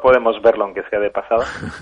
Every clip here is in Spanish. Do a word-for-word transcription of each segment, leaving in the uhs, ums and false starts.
podemos verlo aunque sea de pasada.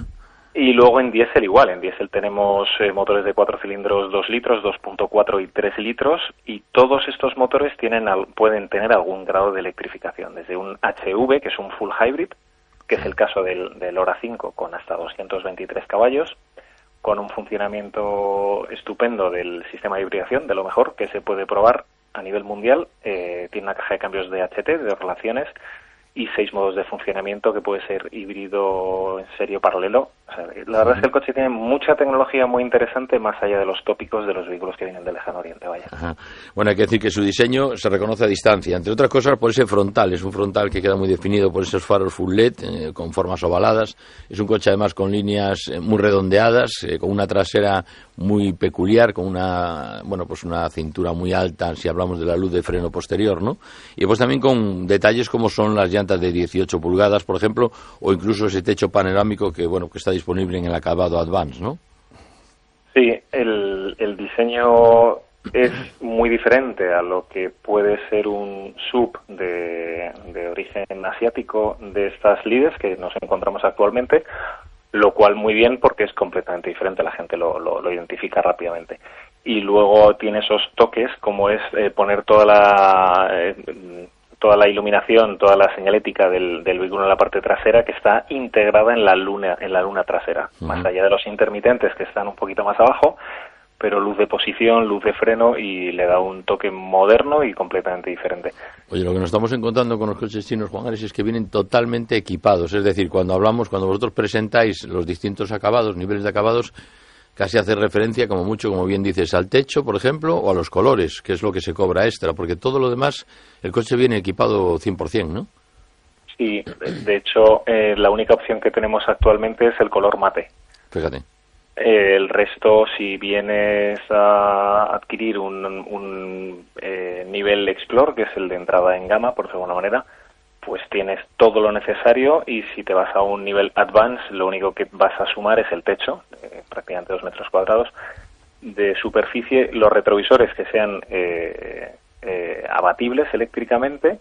Y luego en diésel igual, en diésel tenemos eh, motores de cuatro cilindros, dos litros, dos punto cuatro y tres litros, y todos estos motores tienen al, pueden tener algún grado de electrificación, desde un H V, que es un full hybrid, que es el caso del, del Ora cinco, con hasta doscientos veintitrés caballos, con un funcionamiento estupendo del sistema de hibridación, de lo mejor que se puede probar a nivel mundial. Eh, tiene una caja de cambios de H T, de dos relaciones, y seis modos de funcionamiento, que puede ser híbrido en serie o paralelo. O sea, la verdad es que el coche tiene mucha tecnología muy interesante, más allá de los tópicos de los vehículos que vienen del lejano oriente, vaya. Ajá. Bueno, hay que decir que su diseño se reconoce a distancia, entre otras cosas por ese frontal. Es un frontal que queda muy definido por esos faros full L E D, eh, con formas ovaladas. Es un coche además con líneas eh, muy redondeadas, eh, con una trasera muy peculiar, con una, bueno, pues una cintura muy alta, si hablamos de la luz de freno posterior, ¿no? Y pues también con detalles como son las llantas de dieciocho pulgadas, por ejemplo, o incluso ese techo panorámico que, bueno, que está disponible en el acabado Advance, ¿no? Sí, el, el diseño es muy diferente a lo que puede ser un sub de, de origen asiático de estas líderes que nos encontramos actualmente, lo cual muy bien porque es completamente diferente, la gente lo, lo, lo identifica rápidamente. Y luego tiene esos toques, como es eh, poner toda la eh, toda la iluminación, toda la señalética del, del vehículo en la parte trasera, que está integrada en la luna en la luna trasera, uh-huh. Más allá de los intermitentes que están un poquito más abajo, pero luz de posición, luz de freno, y le da un toque moderno y completamente diferente. Oye, lo que nos estamos encontrando con los coches chinos, Juan Ares, es que vienen totalmente equipados. Es decir, cuando hablamos, cuando vosotros presentáis los distintos acabados, niveles de acabados, casi hace referencia, como mucho, como bien dices, al techo, por ejemplo, o a los colores, que es lo que se cobra extra, porque todo lo demás, el coche viene equipado cien por ciento, ¿no? Sí, de hecho, eh, la única opción que tenemos actualmente es el color mate. Fíjate. El resto, si vienes a adquirir un, un eh, nivel Explore, que es el de entrada en gama, por decirlo de alguna manera, pues tienes todo lo necesario, y si te vas a un nivel Advance, lo único que vas a sumar es el techo, eh, prácticamente dos metros cuadrados de superficie, los retrovisores que sean eh, eh, abatibles eléctricamente,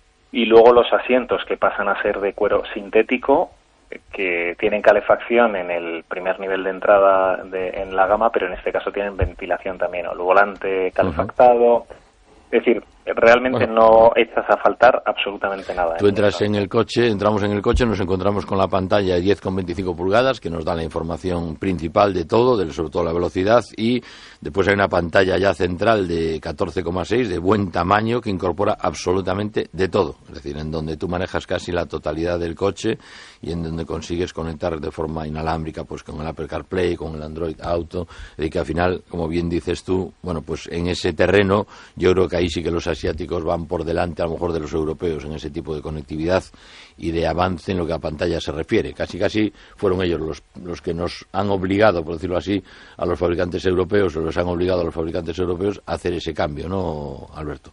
y luego los asientos, que pasan a ser de cuero sintético, que tienen calefacción en el primer nivel de entrada de, en la gama, pero en este caso tienen ventilación también, o el volante calefactado. Uh-huh. Es decir, realmente bueno, no echas a faltar absolutamente nada. Tú entras en el coche, entramos en el coche, nos encontramos con la pantalla de diez coma veinticinco pulgadas, que nos da la información principal de todo, de, sobre todo la velocidad, y después hay una pantalla ya central de catorce coma seis, de buen tamaño, que incorpora absolutamente de todo. Es decir, en donde tú manejas casi la totalidad del coche y en donde consigues conectar de forma inalámbrica, pues con el Apple CarPlay, con el Android Auto, y que al final, como bien dices tú, bueno, pues en ese terreno yo creo que ahí sí que los asiáticos van por delante a lo mejor de los europeos en ese tipo de conectividad y de avance en lo que a pantalla se refiere. Casi casi fueron ellos los, los que nos han obligado, por decirlo así, a los fabricantes europeos, o los han obligado a los fabricantes europeos a hacer ese cambio, ¿no, Alberto?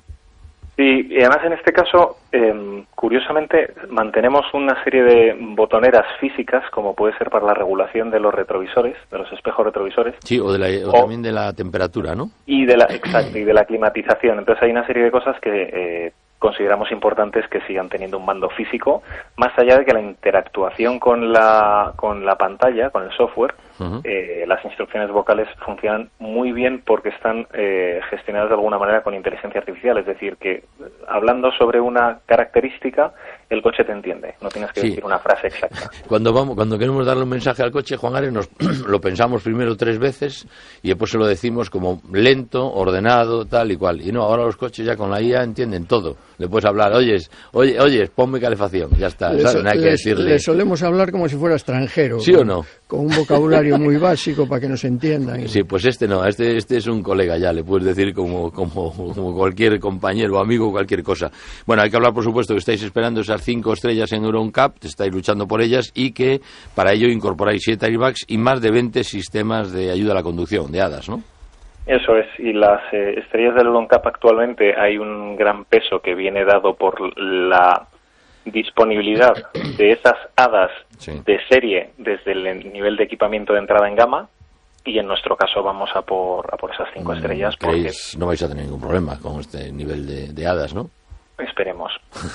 Sí, y además en este caso, eh, curiosamente, mantenemos una serie de botoneras físicas, como puede ser para la regulación de los retrovisores, de los espejos retrovisores. Sí, o, de la, o, o también de la temperatura, ¿no? Y de la, exacto, y de la climatización. Entonces hay una serie de cosas que eh, consideramos importantes que sigan teniendo un mando físico, más allá de que la interactuación con la, con la pantalla, con el software, uh-huh. eh, las instrucciones vocales funcionan muy bien porque están eh, gestionadas de alguna manera con inteligencia artificial. Es decir, que hablando sobre una característica, el coche te entiende, no tienes que sí. decir una frase exacta. Cuando vamos, cuando queremos darle un mensaje al coche, Juan Ares, nos lo pensamos primero tres veces y después se lo decimos como lento, ordenado, tal y cual. Y no, ahora los coches ya con la I A entienden todo. Le puedes hablar, oyes, oye, oyes, ponme calefacción, ya está, le, ¿sabes? No hay que decirle. Le solemos hablar como si fuera extranjero. ¿Sí con, o no? Con un vocabulario muy básico para que nos entiendan. Sí, pues este no, este este es un colega ya, le puedes decir como como, como cualquier compañero, amigo, cualquier cosa. Bueno, hay que hablar, por supuesto, que estáis esperando esas cinco estrellas en Euro N C A P, estáis luchando por ellas, y que para ello incorporáis siete airbags y más de veinte sistemas de ayuda a la conducción, de hadas, ¿no? Eso es, y las eh, estrellas del Euro N C A P actualmente hay un gran peso que viene dado por la disponibilidad de esas hadas sí. de serie desde el nivel de equipamiento de entrada en gama, y en nuestro caso vamos a por, a por esas cinco estrellas. Porque no vais a tener ningún problema con este nivel de, de hadas, ¿no? Esperemos.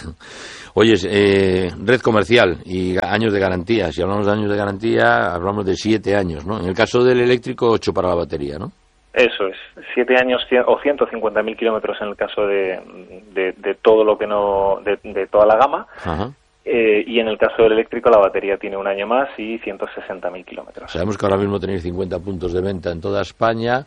Oye, eh, red comercial y años de garantía. Si hablamos de años de garantía, hablamos de siete años, ¿no? En el caso del eléctrico, ocho para la batería, ¿no? Eso es, siete años o ciento cincuenta mil kilómetros en el caso de, de, de todo lo que no, de, de toda la gama. Ajá. Eh, y en el caso del eléctrico la batería tiene un año más y ciento sesenta mil kilómetros. Sabemos que ahora mismo tenéis cincuenta puntos de venta en toda España.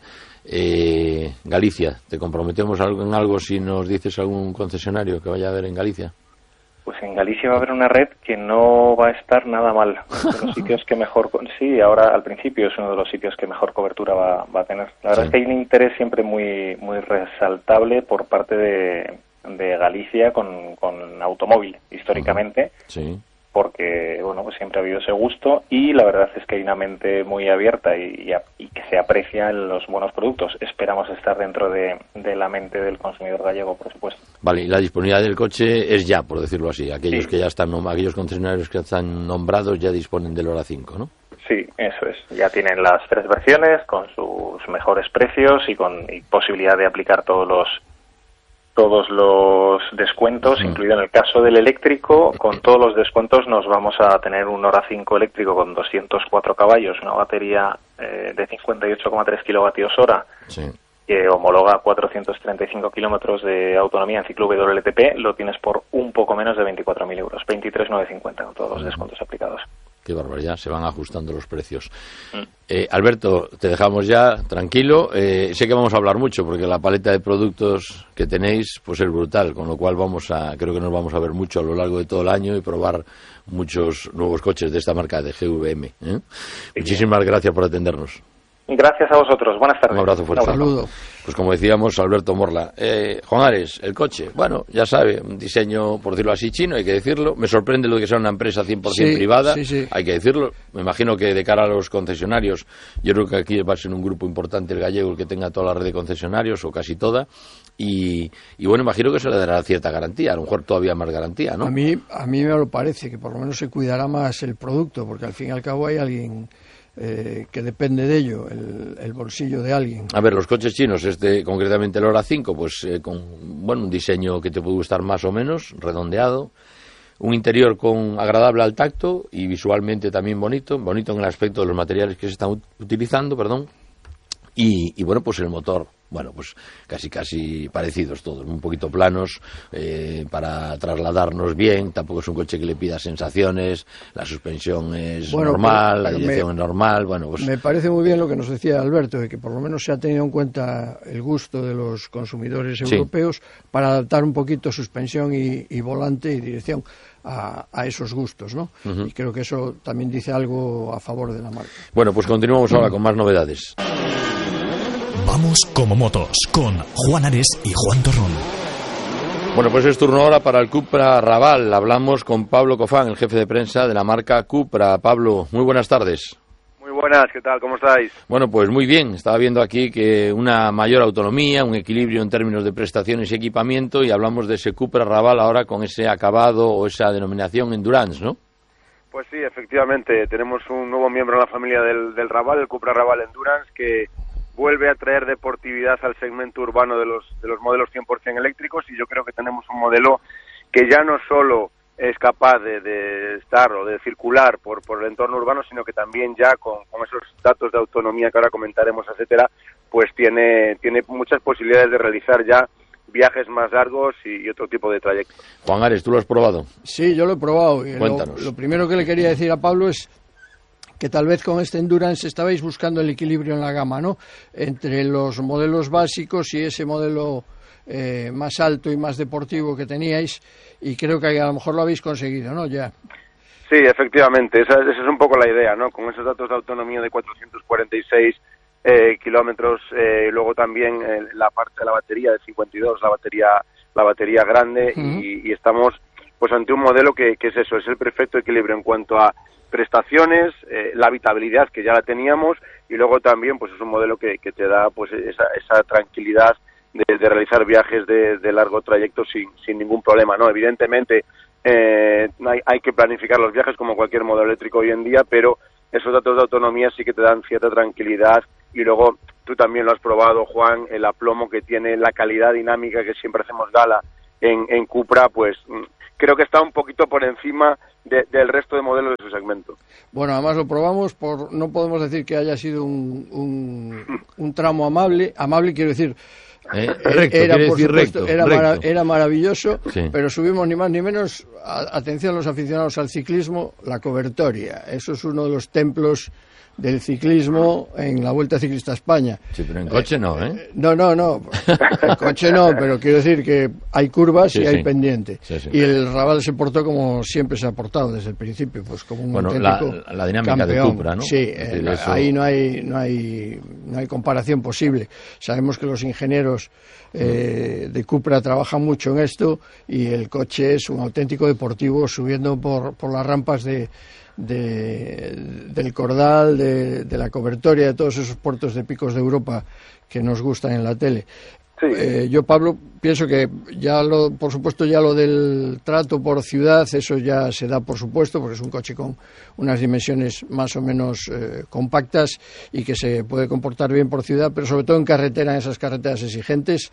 Eh, Galicia, ¿te comprometemos en algo si nos dices algún concesionario que vaya a haber en Galicia? Pues en Galicia va a haber una red que no va a estar nada mal. Es uno de los sitios que mejor, sí, ahora al principio es uno de los sitios que mejor cobertura va, va a tener. La verdad sí. Es que hay un interés siempre muy muy resaltable por parte de, de Galicia con, con automóvil, históricamente. Sí. Porque, bueno, pues siempre ha habido ese gusto y la verdad es que hay una mente muy abierta y, y, y que se aprecia en los buenos productos. Esperamos estar dentro de, de la mente del consumidor gallego, por supuesto. Vale, y la disponibilidad del coche es ya, por decirlo así. Aquellos sí. que ya están, aquellos concesionarios que están nombrados ya disponen del Hora cinco, ¿no? Sí, eso es. Ya tienen las tres versiones con sus mejores precios y con y posibilidad de aplicar todos los todos los descuentos, uh-huh. incluido en el caso del eléctrico, con todos los descuentos nos vamos a tener un Hora cinco eléctrico con doscientos cuatro caballos, una batería eh, de cincuenta y ocho coma tres kilovatios hora, sí. que homologa cuatrocientos treinta y cinco kilómetros de autonomía en ciclo W L T P, lo tienes por un poco menos de veinticuatro mil euros, veintitrés mil novecientos cincuenta con todos los uh-huh. descuentos aplicados. Qué barbaridad, se van ajustando los precios. Mm. Eh, Alberto, te dejamos ya tranquilo. Eh, sé que vamos a hablar mucho porque la paleta de productos que tenéis pues es brutal, con lo cual vamos a, creo que nos vamos a ver mucho a lo largo de todo el año y probar muchos nuevos coches de esta marca de G V M. ¿eh? Sí, Muchísimas bien. Gracias por atendernos. Gracias a vosotros. Buenas tardes. Un abrazo fuerte. Un saludo. Pues como decíamos, Alberto Morla. Eh, Juan Ares, el coche. Bueno, ya sabe, un diseño, por decirlo así, chino, hay que decirlo. Me sorprende lo de que sea una empresa cien por ciento sí, privada. Sí, sí. Hay que decirlo. Me imagino que de cara a los concesionarios, yo creo que aquí va a ser un grupo importante el gallego el que tenga toda la red de concesionarios, o casi toda. Y, y bueno, imagino que se le dará cierta garantía, a lo mejor todavía más garantía, ¿no? A mí, a mí me lo parece, que por lo menos se cuidará más el producto, porque al fin y al cabo hay alguien... Eh, que depende de ello, el, el bolsillo de alguien. A ver, los coches chinos, este concretamente el Hora cinco, pues eh, con bueno un diseño que te puede gustar más o menos, redondeado, un interior con agradable al tacto y visualmente también bonito, bonito en el aspecto de los materiales que se están utilizando, perdón, y, y bueno, pues el motor, bueno, pues casi casi parecidos todos, un poquito planos, eh, para trasladarnos bien. Tampoco es un coche que le pida sensaciones, la suspensión es bueno, normal, pero, pero la dirección me, es normal, bueno, pues... Me parece muy bien lo que nos decía Alberto, de que por lo menos se ha tenido en cuenta el gusto de los consumidores europeos, sí. para adaptar un poquito suspensión y, y volante y dirección a, a esos gustos, ¿no? Uh-huh. Y creo que eso también dice algo a favor de la marca. Bueno, pues continuamos ahora uh-huh. con más novedades. Vamos como motos, con Juan Ares y Juan Torrón. Bueno, pues es turno ahora para el Cupra Raval. Hablamos con Pablo Cofán, el jefe de prensa de la marca Cupra. Pablo, muy buenas tardes. Muy buenas, ¿qué tal? ¿Cómo estáis? Bueno, pues muy bien. Estaba viendo aquí que una mayor autonomía, un equilibrio en términos de prestaciones y equipamiento, y hablamos de ese Cupra Raval ahora con ese acabado o esa denominación Endurance, ¿no? Pues sí, efectivamente. Tenemos un nuevo miembro en la familia del, del Raval, el Cupra Raval Endurance, que vuelve a traer deportividad al segmento urbano de los de los modelos cien por ciento eléctricos, y yo creo que tenemos un modelo que ya no solo es capaz de, de estar o de circular por, por el entorno urbano, sino que también ya con, con esos datos de autonomía que ahora comentaremos, etcétera, pues tiene tiene muchas posibilidades de realizar ya viajes más largos y, y otro tipo de trayectos. Juan Ares, ¿tú lo has probado? Sí, yo lo he probado. Y Cuéntanos. Lo, lo primero que le quería decir a Pablo es que tal vez con este Endurance estabais buscando el equilibrio en la gama, ¿no? Entre los modelos básicos y ese modelo eh, más alto y más deportivo que teníais, y creo que a lo mejor lo habéis conseguido, ¿no? Ya. Sí, efectivamente, esa, esa es un poco la idea, ¿no? Con esos datos de autonomía de cuatrocientos cuarenta y seis eh, kilómetros, eh, luego también eh, la parte de la batería de cincuenta y dos, la batería la batería grande, uh-huh. y, y estamos pues ante un modelo que, que es eso, es el perfecto equilibrio en cuanto a prestaciones, eh, la habitabilidad que ya la teníamos, y luego también pues es un modelo que, que te da pues esa, esa tranquilidad de, de realizar viajes de, de largo trayecto sin, sin ningún problema, ¿no? Evidentemente eh, hay, hay que planificar los viajes como cualquier modelo eléctrico hoy en día, pero esos datos de autonomía sí que te dan cierta tranquilidad, y luego tú también lo has probado, Juan, el aplomo que tiene, la calidad dinámica que siempre hacemos gala en, en Cupra, pues creo que está un poquito por encima de, del resto de modelos de su segmento. Bueno, además lo probamos, por no podemos decir que haya sido un, un, un tramo amable, amable quiero decir, eh, recto, era, por decir supuesto, recto, era, recto. Mara, era maravilloso, sí. Pero subimos ni más ni menos, a, atención a los aficionados al ciclismo, la cobertoria. Eso es uno de los templos del ciclismo en la Vuelta Ciclista a España. Sí, pero en coche no, ¿eh? No, no, no, en coche no, pero quiero decir que hay curvas sí, y hay sí. pendiente. Sí, sí. Y el Raval se portó como siempre se ha portado desde el principio, pues como un bueno, auténtico la, la dinámica campeón. de Cupra, ¿no? Sí, eh, eso... ahí no hay, no hay, no hay comparación posible. Sabemos que los ingenieros eh, de Cupra trabajan mucho en esto y el coche es un auténtico deportivo subiendo por, por las rampas de De, del Cordal, de, de la cobertoria, de todos esos puertos de picos de Europa que nos gustan en la tele. Sí. Eh, yo, Pablo, pienso que ya lo, por supuesto, ya lo del trato por ciudad, eso ya se da por supuesto, porque es un coche con unas dimensiones más o menos eh, compactas y que se puede comportar bien por ciudad, pero sobre todo en carretera, en esas carreteras exigentes,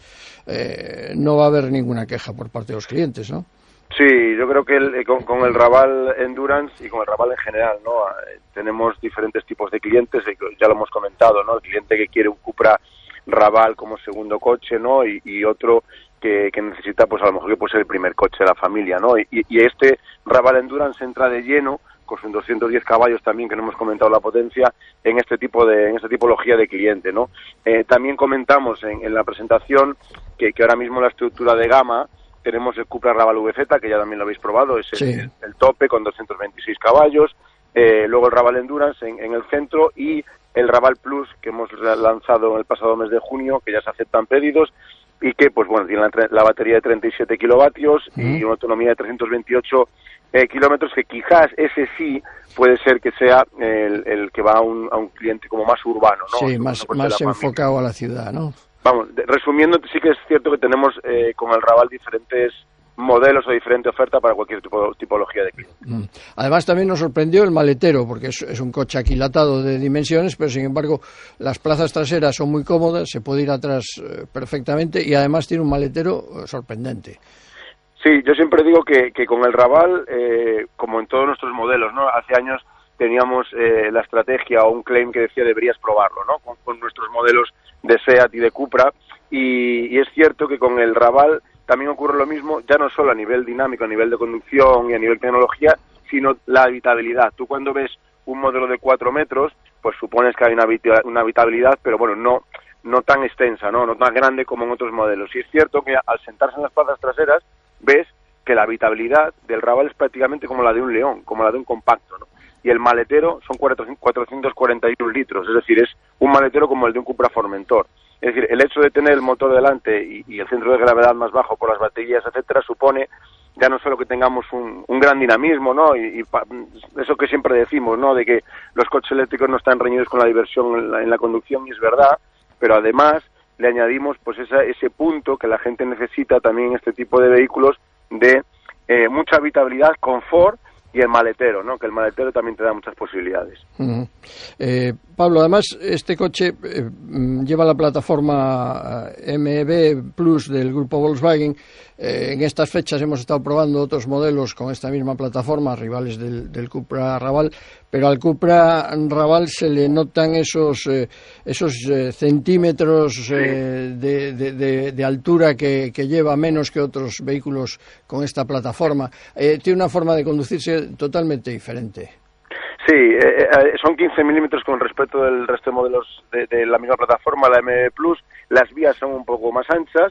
eh, no va a haber ninguna queja por parte de los clientes, ¿no? Sí, yo creo que el, con, con el Raval Endurance y con el Raval en general, ¿no? Eh, tenemos diferentes tipos de clientes, ya lo hemos comentado, ¿no? El cliente que quiere un Cupra Raval como segundo coche, ¿no? Y, y otro que, que necesita, pues a lo mejor que puede ser el primer coche de la familia, ¿no? Y, y este Raval Endurance entra de lleno con sus doscientos diez caballos también, que no hemos comentado la potencia, en este tipo de, en esta tipología de cliente, ¿no? Eh, también comentamos en, en la presentación que, que ahora mismo la estructura de gama tenemos el Cupra Raval V Z, que ya también lo habéis probado, es sí. el, el tope con doscientos veintiséis caballos, eh, luego el Raval Endurance en, en el centro y el Raval Plus, que hemos lanzado el pasado mes de junio, que ya se aceptan pedidos y que, pues bueno, tiene la, la batería de treinta y siete kilovatios uh-huh. y una autonomía de trescientos veintiocho eh, kilómetros, que quizás ese sí puede ser que sea el, el que va a un, a un cliente como más urbano, ¿no? Sí, más, más enfocado a la ciudad, ¿no? Vamos, de, resumiendo, sí que es cierto que tenemos eh, con el Raval diferentes modelos o diferente oferta para cualquier tipo, tipología de cliente. Mm. Además también nos sorprendió el maletero, porque es, es un coche aquilatado de dimensiones, pero sin embargo las plazas traseras son muy cómodas, se puede ir atrás eh, perfectamente y además tiene un maletero eh, sorprendente. Sí, yo siempre digo que, que con el Raval, eh, como en todos nuestros modelos, ¿no? Hace años teníamos eh, la estrategia o un claim que decía deberías probarlo, ¿no? Con, con nuestros modelos de SEAT y de Cupra, y, y es cierto que con el Raval también ocurre lo mismo, ya no solo a nivel dinámico, a nivel de conducción y a nivel tecnología, sino la habitabilidad. Tú cuando ves un modelo de cuatro metros, pues supones que hay una, una habitabilidad, pero bueno, no no tan extensa, ¿no? No tan grande como en otros modelos. Y es cierto que al sentarse en las plazas traseras, ves que la habitabilidad del Raval es prácticamente como la de un León, como la de un compacto, ¿no? Y el maletero son cuatrocientos cuarenta y uno litros, es decir, es un maletero como el de un Cupra Formentor. Es decir, el hecho de tener el motor delante y, y el centro de gravedad más bajo por las baterías, etcétera, supone ya no solo que tengamos un, un gran dinamismo, ¿no? Y, y pa, eso que siempre decimos, ¿no? De que los coches eléctricos no están reñidos con la diversión en la, en la conducción, y es verdad, pero además le añadimos pues esa, ese punto que la gente necesita también en este tipo de vehículos de eh, mucha habitabilidad, confort y el maletero, ¿no? Que el maletero también te da muchas posibilidades. Uh-huh. eh, Pablo, además este coche eh, lleva la plataforma M B Plus del grupo Volkswagen. Eh, en estas fechas hemos estado probando otros modelos con esta misma plataforma, rivales del, del Cupra Raval, pero al Cupra Raval se le notan esos eh, esos eh, centímetros eh, de, de, de, de altura que, que lleva menos que otros vehículos con esta plataforma. Eh, tiene una forma de conducirse totalmente diferente. Sí, eh, eh, son quince milímetros con respecto del resto de modelos de, de la misma plataforma, la M B Plus. Las vías son un poco más anchas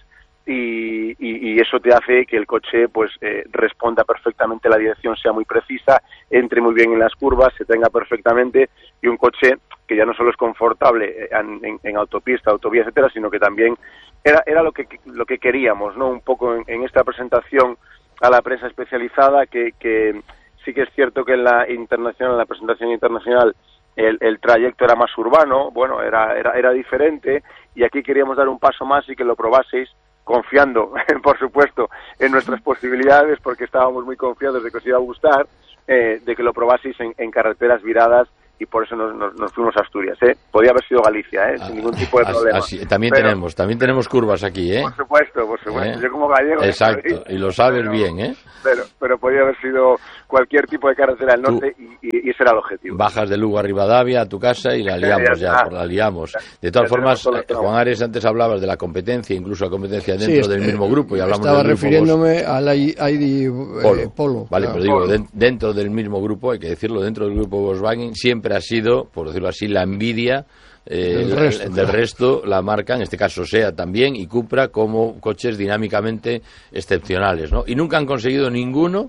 y, y, y eso te hace que el coche pues eh, responda perfectamente, la dirección sea muy precisa, entre muy bien en las curvas, se tenga perfectamente, y un coche que ya no solo es confortable en, en, en autopista, autovía, etcétera, sino que también era, era lo que lo que queríamos, ¿no? Un poco en, en esta presentación a la prensa especializada, que, que sí que es cierto que en la internacional, en la presentación internacional, el, el trayecto era más urbano, bueno, era, era, era diferente, y aquí queríamos dar un paso más y que lo probaseis, confiando, por supuesto, en nuestras posibilidades, porque estábamos muy confiados de que os iba a gustar, eh, de que lo probaseis en, en carreteras viradas y por eso nos, nos, nos fuimos a Asturias, ¿eh? Podía haber sido Galicia, ¿eh? Sin ningún tipo de así, problema. Así, también Pero, tenemos, también tenemos curvas aquí, ¿eh? Por supuesto, por supuesto. ¿Eh? Yo como gallego... Exacto, y lo sabes pero, bien, ¿eh? Pero, pero podía haber sido cualquier tipo de carretera del norte y, y, y ese era el objetivo. Bajas de Lugo a Rivadavia a tu casa y la liamos ya, ya por la liamos. De todas formas, Juan Ares, antes hablabas de la competencia, incluso la competencia dentro sí, del mismo grupo, y hablamos estaba del refiriéndome al I D Polo. Eh, Polo. Vale, claro. pero digo, de, dentro del mismo grupo, hay que decirlo, dentro del grupo Volkswagen siempre ha sido, por decirlo así, la envidia eh, del, resto, la, del resto, la marca, en este caso SEAT también, y Cupra, como coches dinámicamente excepcionales, ¿no? Y nunca han conseguido ninguno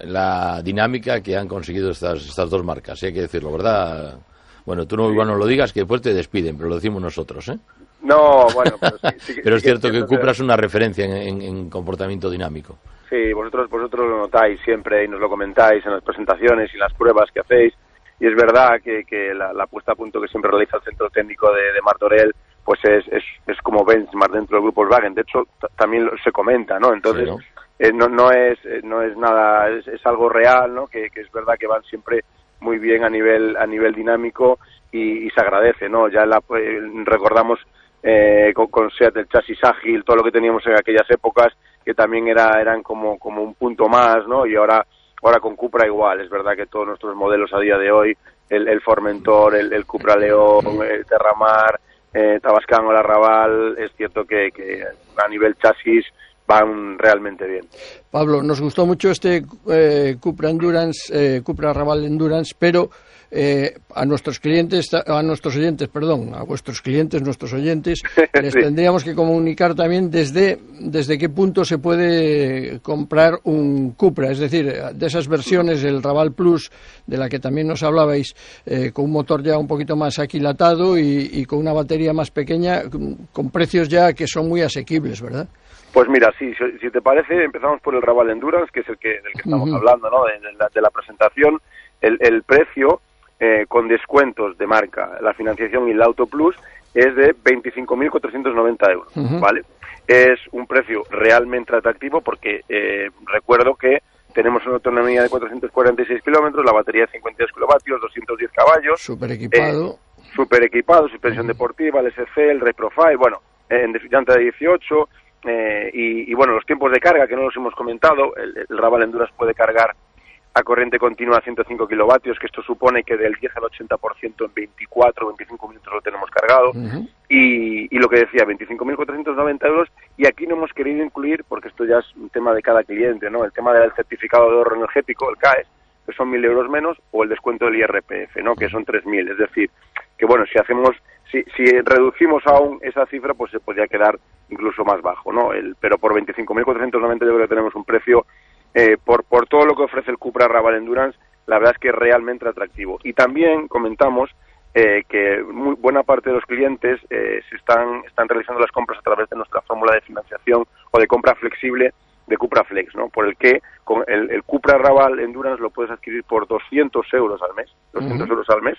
la dinámica que han conseguido estas, estas dos marcas, ¿eh? Hay que decirlo, ¿verdad? Bueno, tú no, igual no lo digas, que después te despiden, pero lo decimos nosotros, ¿eh? No, bueno, pero sí. sí, sí pero es sí, cierto que, que Cupra pero... es una referencia en, en, en comportamiento dinámico. Sí, vosotros vosotros lo notáis siempre y nos lo comentáis en las presentaciones y las pruebas que hacéis. Y es verdad que, que la, la puesta a punto que siempre realiza el centro técnico de, de Martorell pues es, es, es como benchmark dentro del grupo Volkswagen. De hecho, t- también lo, se comenta, ¿no? Entonces, sí, ¿no? Eh, no, no, es, no es nada, es, es algo real, ¿no? Que, que es verdad que van siempre muy bien a nivel a nivel dinámico y, y se agradece, ¿no? Ya la, eh, recordamos eh, con, con SEAT el chasis ágil, todo lo que teníamos en aquellas épocas, que también era eran como, como un punto más, ¿no? Y ahora ahora con Cupra igual, es verdad que todos nuestros modelos a día de hoy, el, el Formentor, el, el Cupra León, el Terramar, eh, Tabascan o la Raval, es cierto que, que a nivel chasis van realmente bien. Pablo, nos gustó mucho este eh, Cupra Endurance, eh, Cupra Raval Endurance, pero eh, a nuestros clientes, a nuestros oyentes, perdón, a vuestros clientes, nuestros oyentes, les sí. tendríamos que comunicar también desde desde qué punto se puede comprar un Cupra, es decir, de esas versiones, el Raval Plus, de la que también nos hablabais, eh, con un motor ya un poquito más aquilatado y, y con una batería más pequeña, con precios ya que son muy asequibles, ¿verdad? Pues mira, sí, si, si te parece, empezamos por el Raval Endurance, que es el que del que estamos uh-huh. hablando, ¿no? De, de, la, de la presentación. El, el precio, eh, con descuentos de marca, la financiación y el Auto Plus, es de veinticinco mil cuatrocientos noventa euros, uh-huh. ¿vale? Es un precio realmente atractivo porque eh, recuerdo que tenemos una autonomía de cuatrocientos cuarenta y seis kilómetros, la batería de cincuenta y dos kilovatios, doscientos diez caballos. Súper equipado. Eh, Súper equipado, suspensión uh-huh. deportiva, el S C, el Race Profile, bueno, eh, en llanta de dieciocho... Eh, y, y bueno, los tiempos de carga que no los hemos comentado, el, el Raval Endurance puede cargar a corriente continua a ciento cinco kilovatios, que esto supone que del diez al ochenta por ciento en veinticuatro o veinticinco minutos lo tenemos cargado, uh-huh. y, y lo que decía, veinticinco mil cuatrocientos noventa euros, y aquí no hemos querido incluir, porque esto ya es un tema de cada cliente, ¿no? El tema del certificado de ahorro energético, el C A E S, que son mil euros menos, o el descuento del I R P F, ¿no? Que son tres mil, es decir, que bueno, si hacemos Si, si reducimos aún esa cifra, pues se podría quedar incluso más bajo, ¿no? El, pero por veinticinco mil cuatrocientos noventa yo creo que tenemos un precio, eh, por, por todo lo que ofrece el Cupra Raval Endurance, la verdad es que es realmente atractivo. Y también comentamos eh, que muy buena parte de los clientes eh, se están, están realizando las compras a través de nuestra fórmula de financiación o de compra flexible de Cupra Flex, ¿no? Por el que con el, el Cupra Raval Endurance lo puedes adquirir por doscientos euros al mes, doscientos uh-huh. euros al mes,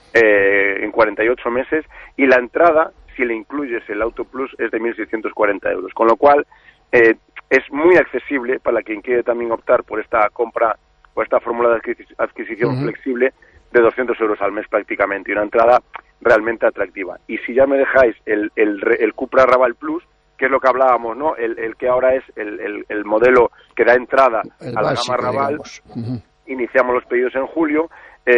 eh, en cuarenta y ocho meses, y la entrada, si le incluyes el Auto Plus, es de mil seiscientos cuarenta euros, con lo cual eh, es muy accesible para quien quiere también optar por esta compra, por esta fórmula de adquis- adquisición uh-huh. flexible de doscientos euros al mes prácticamente, y una entrada realmente atractiva. Y si ya me dejáis el, el, el Cupra Raval Plus, que es lo que hablábamos, ¿no? El, el que ahora es el, el, el modelo que da entrada el a la básico, gama Raval. Uh-huh. Iniciamos los pedidos en julio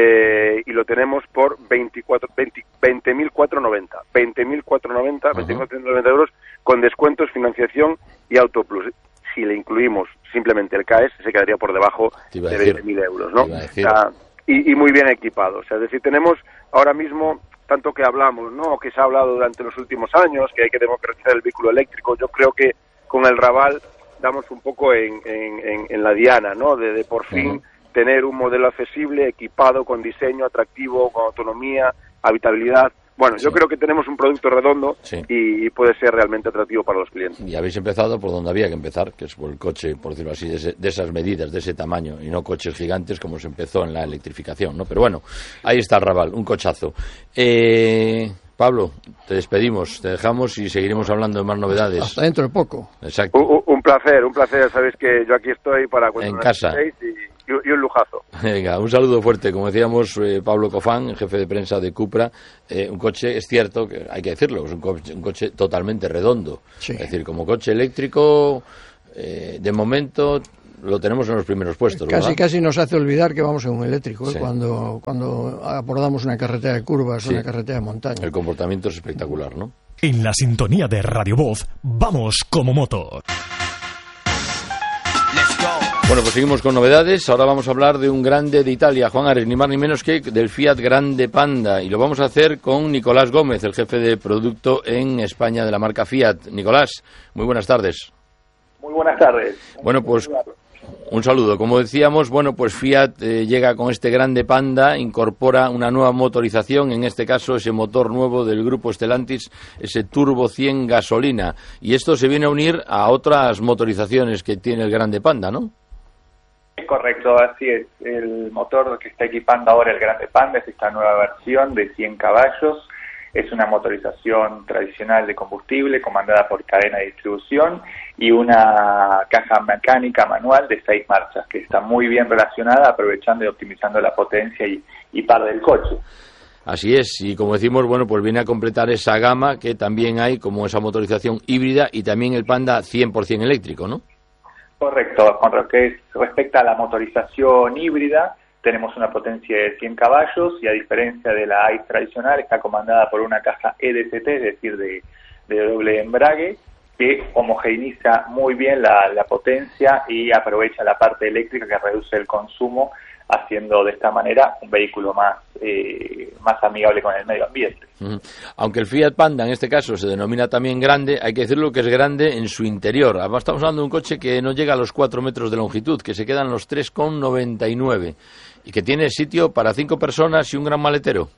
eh, y lo tenemos por veinticuatro, veinte, veinte mil cuatrocientos noventa. veinte mil cuatrocientos noventa, uh-huh. veinte mil cuatrocientos noventa euros con descuentos, financiación y Auto Plus. Si le incluimos simplemente el C A E S, se quedaría por debajo de veinte mil euros, ¿no? O sea, y, y muy bien equipado. O sea, es decir, tenemos ahora mismo, tanto que hablamos, ¿no? Que se ha hablado durante los últimos años, que hay que democratizar el vehículo eléctrico. Yo creo que con el Raval damos un poco en, en, en, en la diana, ¿no? De, de por fin uh-huh. tener un modelo accesible, equipado, con diseño atractivo, con autonomía, habitabilidad. Bueno, sí. yo creo que tenemos un producto redondo sí. y puede ser realmente atractivo para los clientes. Y habéis empezado por donde había que empezar, que es por el coche, por decirlo así, de, ese, de esas medidas, de ese tamaño, y no coches gigantes como se empezó en la electrificación, ¿no? Pero bueno, ahí está el Raval, un cochazo. Eh, Pablo, te despedimos, te dejamos y seguiremos hablando de más novedades. Hasta dentro de poco. Exacto. Un, un placer, un placer. Sabéis que yo aquí estoy para cuando en casa. Y... y, y un lujazo. Venga, un saludo fuerte. Como decíamos, eh, Pablo Cofán, jefe de prensa de Cupra, eh, un coche, es cierto, que hay que decirlo, es un coche, un coche totalmente redondo. Sí. Es decir, como coche eléctrico, eh, de momento lo tenemos en los primeros puestos, Casi, ¿verdad? Casi nos hace olvidar que vamos en un eléctrico, ¿eh? sí. cuando, cuando abordamos una carretera de curvas o sí. una carretera de montaña. El comportamiento es espectacular, ¿no? En la sintonía de Radio Voz, vamos como motos. Bueno, pues seguimos con novedades. Ahora vamos a hablar de un grande de Italia, Juan Ares, ni más ni menos que del Fiat Grande Panda. Y lo vamos a hacer con Nicolás Gómez, el jefe de producto en España de la marca Fiat. Nicolás, muy buenas tardes. Muy buenas tardes. Bueno, pues un saludo. Como decíamos, bueno, pues Fiat eh, llega con este Grande Panda, incorpora una nueva motorización, en este caso ese motor nuevo del grupo Stellantis, ese Turbo cien gasolina. Y esto se viene a unir a otras motorizaciones que tiene el Grande Panda, ¿no? Es correcto, así es. El motor que está equipando ahora el Grande Panda es esta nueva versión de cien caballos. Es una motorización tradicional de combustible comandada por cadena de distribución y una caja mecánica manual de seis marchas que está muy bien relacionada, aprovechando y optimizando la potencia y, y par del coche. Así es, y como decimos, bueno, pues viene a completar esa gama que también hay como esa motorización híbrida y también el Panda cien por ciento eléctrico, ¿no? Correcto, con lo que respecta a la motorización híbrida, tenemos una potencia de cien caballos y a diferencia de la I C E tradicional está comandada por una caja E D C T, es decir, de, de doble embrague, que homogeneiza muy bien la, la potencia y aprovecha la parte eléctrica que reduce el consumo, haciendo de esta manera un vehículo más eh, más amigable con el medio ambiente. Uh-huh. Aunque el Fiat Panda en este caso se denomina también grande, hay que decirlo que es grande en su interior. Además estamos hablando de un coche que no llega a los cuatro metros de longitud, que se quedan los tres coma noventa y nueve y que tiene sitio para cinco personas y un gran maletero.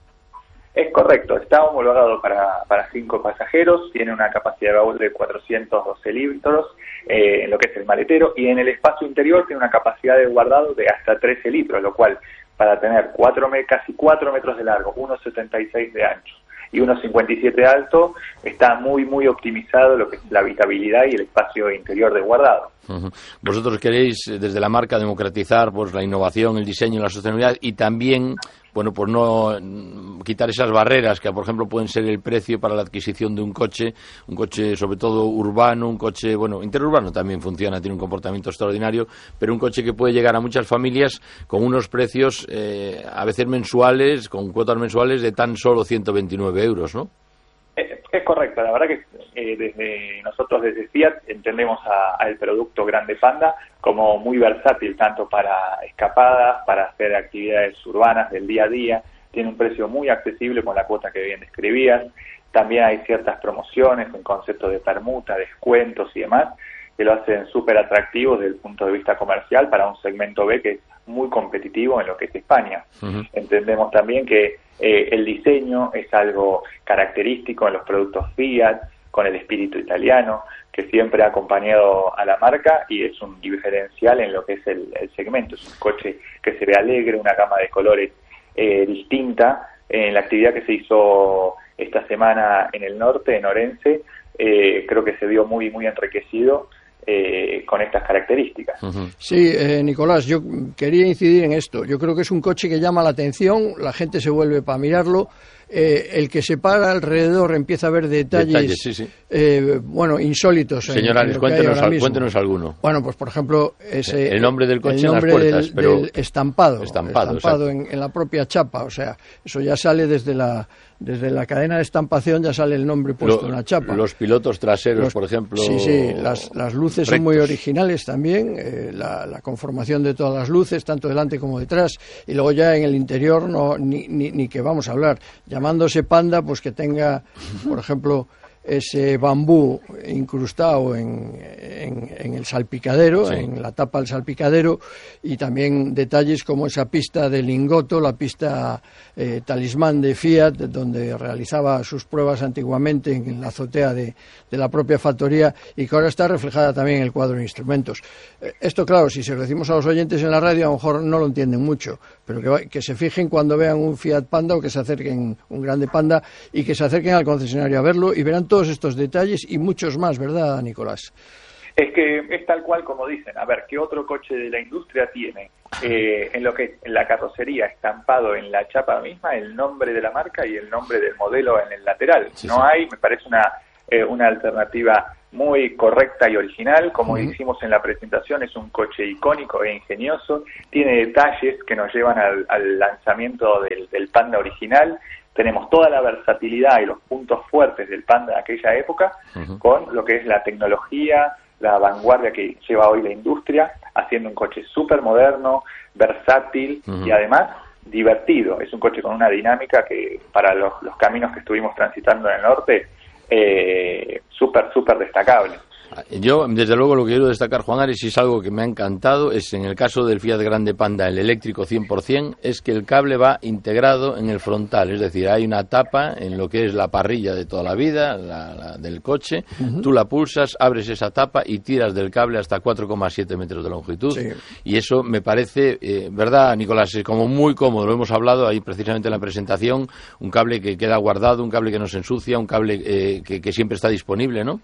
Es correcto, está homologado para, para cinco pasajeros, tiene una capacidad de baúl de cuatrocientos doce litros eh, en lo que es el maletero, y en el espacio interior tiene una capacidad de guardado de hasta trece litros, lo cual para tener cuatro, casi cuatro metros de largo, uno coma setenta y seis de ancho y uno coma cincuenta y siete de alto, está muy muy optimizado lo que es la habitabilidad y el espacio interior de guardado. Uh-huh. Vosotros queréis desde la marca democratizar pues la innovación, el diseño, la sostenibilidad y también, bueno, pues no quitar esas barreras que, por ejemplo, pueden ser el precio para la adquisición de un coche, un coche sobre todo urbano, un coche, bueno, interurbano también funciona, tiene un comportamiento extraordinario, pero un coche que puede llegar a muchas familias con unos precios eh, a veces mensuales, con cuotas mensuales de tan solo ciento veintinueve euros, ¿no? Es, es correcto, la verdad que eh, desde nosotros desde Fiat entendemos al producto Grande Panda como muy versátil, tanto para escapadas, para hacer actividades urbanas del día a día. Tiene un precio muy accesible con la cuota que bien describías. También hay ciertas promociones en concepto de permuta, descuentos y demás, que lo hacen súper atractivo desde el punto de vista comercial para un segmento B que es muy competitivo en lo que es España. Uh-huh. Entendemos también que eh, el diseño es algo característico en los productos Fiat, con el espíritu italiano, que siempre ha acompañado a la marca y es un diferencial en lo que es el, el segmento. Es un coche que se ve alegre, una gama de colores eh, distinta. En la actividad que se hizo esta semana en el norte, en Orense, eh, creo que se vio muy, muy enriquecido Eh, con estas características. Uh-huh. Sí, eh, Nicolás, yo quería incidir en esto. Yo creo que es un coche que llama la atención, la gente se vuelve para mirarlo, eh, el que se para alrededor empieza a ver detalles, detalles sí, sí. Eh, bueno, insólitos. Señor Ares, cuéntenos, al, cuéntenos alguno. Bueno, pues por ejemplo, ese, el nombre del coche el nombre en las puertas, del, pero del estampado, estampado, estampado en, en la propia chapa, o sea, eso ya sale desde la desde la cadena de estampación, ya sale el nombre puesto Lo, en la chapa. Los pilotos traseros, los, por ejemplo. Sí, sí, las, las luces rectos. Son muy originales también, eh, la, la conformación de todas las luces, tanto delante como detrás, y luego ya en el interior no ni, ni, ni que vamos a hablar, llamándose Panda, pues que tenga, por ejemplo, ese bambú incrustado en, en, en el salpicadero, sí. en la tapa del salpicadero, y también detalles como esa pista de Lingotto, la pista eh, talismán de Fiat, donde realizaba sus pruebas antiguamente en la azotea de, de la propia factoría, y que ahora está reflejada también en el cuadro de instrumentos. Eh, esto, claro, si se lo decimos a los oyentes en la radio, a lo mejor no lo entienden mucho, pero que, que se fijen cuando vean un Fiat Panda o que se acerquen un Grande Panda y que se acerquen al concesionario a verlo y verán todos estos detalles y muchos más, ¿verdad, Nicolás? Es que es tal cual como dicen. A ver, ¿qué otro coche de la industria tiene eh, en lo que en la carrocería estampado en la chapa misma el nombre de la marca y el nombre del modelo en el lateral. Sí, no sí. hay, me parece una eh, una alternativa muy correcta y original. Como uh-huh. hicimos en la presentación, es un coche icónico e ingenioso, tiene detalles que nos llevan al, al lanzamiento del, del Panda original. Tenemos toda la versatilidad y los puntos fuertes del Panda de aquella época, uh-huh. con lo que es la tecnología, la vanguardia que lleva hoy la industria, haciendo un coche súper moderno, versátil uh-huh. y además divertido. Es un coche con una dinámica que para los, los caminos que estuvimos transitando en el norte, eh, súper, súper destacable. Yo, desde luego, lo que quiero destacar, Juan Ares, y es algo que me ha encantado, es en el caso del Fiat Grande Panda, el eléctrico cien por ciento, es que el cable va integrado en el frontal, es decir, hay una tapa en lo que es la parrilla de toda la vida, la, la del coche, uh-huh. tú la pulsas, abres esa tapa y tiras del cable hasta cuatro coma siete metros de longitud, sí. y eso me parece, eh, ¿verdad, Nicolás? Es como muy cómodo, lo hemos hablado ahí precisamente en la presentación, un cable que queda guardado, un cable que no se ensucia, un cable eh, que, que siempre está disponible, ¿no?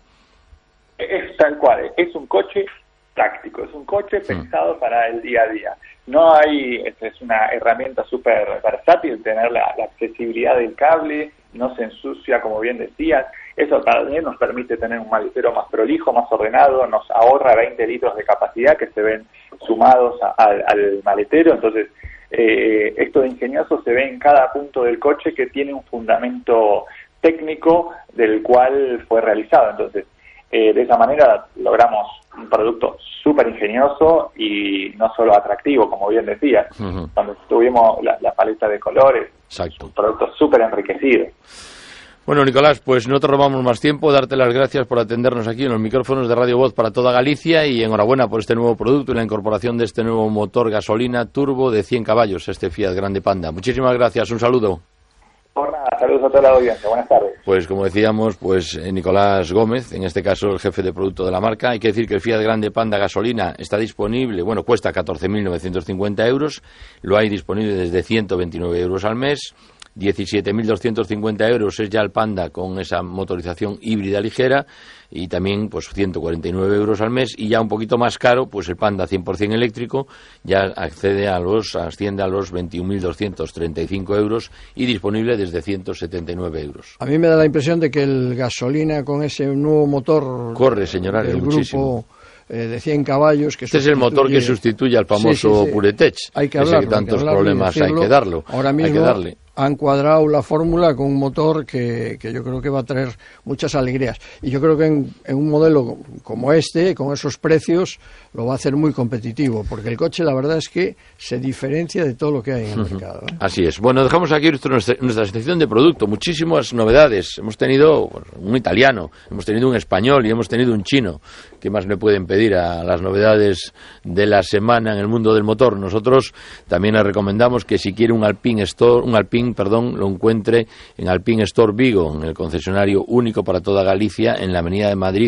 Es tal cual, es un coche práctico, es un coche pensado mm. para el día a día. No hay, es, es una herramienta súper versátil tener la, la accesibilidad del cable, no se ensucia, como bien decías. Eso también nos permite tener un maletero más prolijo, más ordenado, nos ahorra veinte litros de capacidad que se ven sumados a, a, al maletero. Entonces, eh, esto de ingenioso se ve en cada punto del coche que tiene un fundamento técnico del cual fue realizado. Entonces, Eh, de esa manera logramos un producto súper ingenioso y no solo atractivo, como bien decías, uh-huh. cuando tuvimos la, la paleta de colores. Exacto. Un producto súper enriquecido. Bueno, Nicolás, pues no te robamos más tiempo, darte las gracias por atendernos aquí en los micrófonos de Radio Voz para toda Galicia y enhorabuena por este nuevo producto y la incorporación de este nuevo motor gasolina turbo de cien caballos, este Fiat Grande Panda. Muchísimas gracias, un saludo. Por nada, saludos a toda la audiencia, buenas tardes. Pues como decíamos, pues eh, Nicolás Gómez, en este caso el jefe de producto de la marca. Hay que decir que el Fiat Grande Panda gasolina está disponible, bueno, cuesta catorce mil novecientos cincuenta euros, lo hay disponible desde ciento veintinueve euros al mes, diecisiete mil doscientos cincuenta euros es ya el Panda con esa motorización híbrida ligera y también pues ciento cuarenta y nueve euros al mes, y ya un poquito más caro pues el Panda cien por ciento eléctrico ya accede a los asciende a los veintiún mil doscientos treinta y cinco euros y disponible desde ciento setenta y nueve euros. A mí me da la impresión de que el gasolina con ese nuevo motor corre, señor Ares, del muchísimo. Grupo Eh, de cien caballos que este es el motor que sustituye al famoso sí, sí, sí. Puretech, hay que hablar, que tantos hay que problemas hay que darlo. Ahora mismo hay que darle. Han cuadrado la fórmula con un motor que, que yo creo que va a traer muchas alegrías, y yo creo que en, en un modelo como este, con esos precios, lo va a hacer muy competitivo, porque el coche la verdad es que se diferencia de todo lo que hay en el uh-huh. mercado, ¿eh? Así es. Bueno, dejamos aquí nuestra, nuestra sección de producto, muchísimas novedades. Hemos tenido bueno, un italiano, hemos tenido un español y hemos tenido un chino. ¿Qué más me pueden pedir a las novedades de la semana en el mundo del motor? Nosotros también le recomendamos que si quiere un Alpine Store, un Alpine, perdón, lo encuentre en Alpine Store Vigo, en el concesionario único para toda Galicia, en la Avenida de Madrid,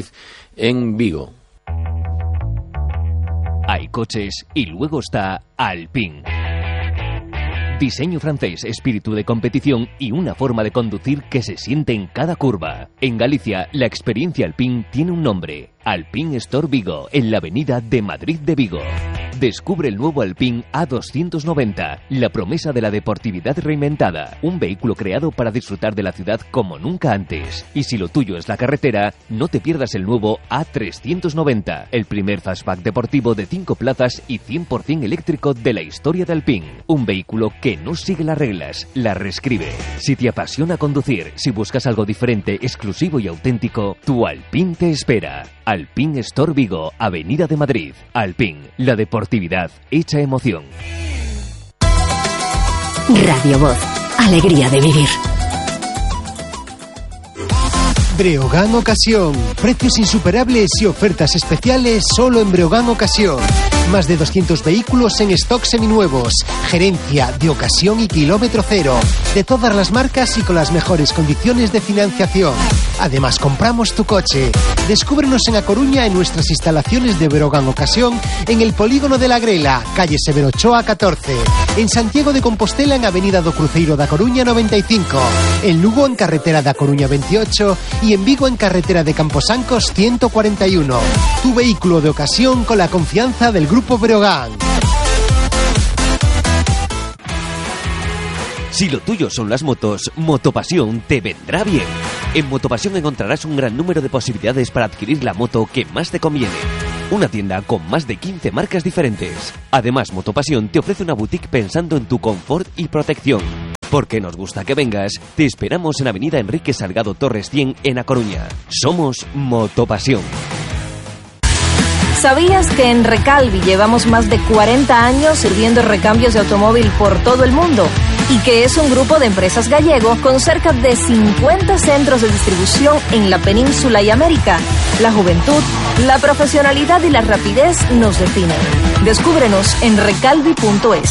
en Vigo. Hay coches y luego está Alpine. Diseño francés, espíritu de competición y una forma de conducir que se siente en cada curva. En Galicia, la experiencia Alpine tiene un nombre: Alpine Store Vigo, en la avenida de Madrid de Vigo. Descubre el nuevo Alpine A doscientos noventa, la promesa de la deportividad reinventada. Un vehículo creado para disfrutar de la ciudad como nunca antes. Y si lo tuyo es la carretera, no te pierdas el nuevo A trescientos noventa, el primer fastback deportivo de cinco plazas y cien por ciento eléctrico de la historia de Alpine. Un vehículo que no sigue las reglas, las reescribe. Si te apasiona conducir, si buscas algo diferente, exclusivo y auténtico, tu Alpine te espera. Alpine Store Vigo, Avenida de Madrid. Alpine, la deportividad hecha emoción. Radio Voz, alegría de vivir. Breogán Ocasión, precios insuperables y ofertas especiales solo en Breogán Ocasión. Más de doscientos vehículos en stock seminuevos, gerencia de ocasión y kilómetro cero, de todas las marcas y con las mejores condiciones de financiación. Además, compramos tu coche. Descúbrenos en A Coruña en nuestras instalaciones de Breogán Ocasión, en el Polígono de la Grela, calle Severo Ochoa catorce. En Santiago de Compostela en Avenida do Cruceiro da Coruña noventa y cinco. En Lugo en carretera da Coruña veintiocho y en Vigo en carretera de Camposancos ciento cuarenta y uno. Tu vehículo de ocasión con la confianza del Grupo Breogán. Si lo tuyo son las motos, Motopasión te vendrá bien. En Motopasión encontrarás un gran número de posibilidades para adquirir la moto que más te conviene. Una tienda con más de quince marcas diferentes. Además, Motopasión te ofrece una boutique pensando en tu confort y protección. Porque nos gusta que vengas, te esperamos en Avenida Enrique Salgado Torres cien en A Coruña. Somos Motopasión. ¿Sabías que en Recalvi llevamos más de cuarenta años sirviendo recambios de automóvil por todo el mundo? Y que es un grupo de empresas gallego con cerca de cincuenta centros de distribución en la península y América. La juventud, la profesionalidad y la rapidez nos definen. Descúbrenos en recalvi punto es.